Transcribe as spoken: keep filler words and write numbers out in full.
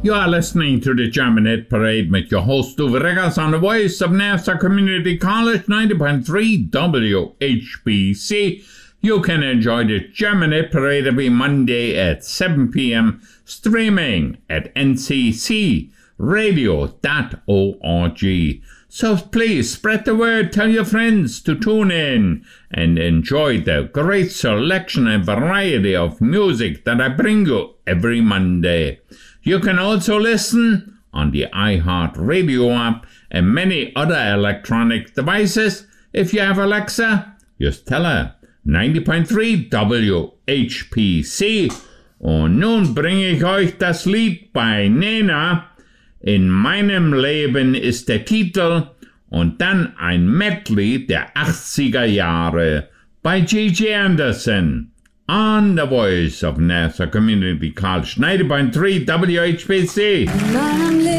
You are listening to the Jammin' Hit Parade with your host Uwe Reggers on the voice of Nassau Community College, ninety point three W H B C. You can enjoy the Jammin' Hit Parade every Monday at seven p.m. streaming at n c c radio dot org. So please spread the word, tell your friends to tune in and enjoy the great selection and variety of music that I bring you every Monday. You can also listen on the iHeartRadio app and many other electronic devices. If you have Alexa, just tell her ninety point three W H P C. Und nun bringe ich euch das Lied bei Nena. In meinem Leben ist der Titel. Und dann ein Medley der achtziger Jahre bei Gigi Anderson. On the voice of Nassau Community College, ninety point three W H B C.